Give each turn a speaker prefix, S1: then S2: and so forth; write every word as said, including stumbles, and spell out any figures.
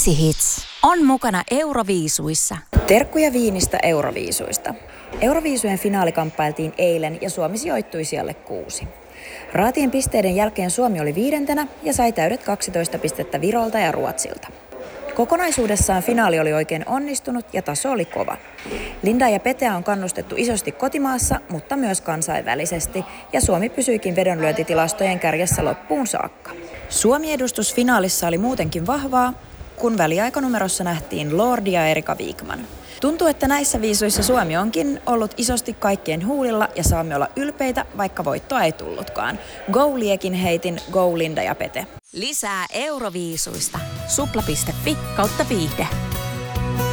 S1: Easy Hits on mukana Euroviisuissa.
S2: Terkkuja Viinistä Euroviisuista. Euroviisujen finaali kamppailtiin eilen ja Suomi sijoittui sijalle kuusi. Raatien pisteiden jälkeen Suomi oli viidentenä ja sai täydet kaksitoista pistettä Virolta ja Ruotsilta. Kokonaisuudessaan finaali oli oikein onnistunut ja taso oli kova. Lindaa ja Peteä on kannustettu isosti kotimaassa, mutta myös kansainvälisesti, ja Suomi pysyikin vedonlyöntitilastojen kärjessä loppuun saakka. Suomi-edustus finaalissa oli muutenkin vahvaa, kun väliaikanumerossa nähtiin Lordi ja Erika Wigman. Tuntuu, että näissä viisuissa Suomi onkin ollut isosti kaikkien huulilla ja saamme olla ylpeitä, vaikka voittoa ei tullutkaan. Go Liekin heitin, go Linda ja Pete.
S1: Lisää Euroviisuista. Supla piste fi kautta viihde.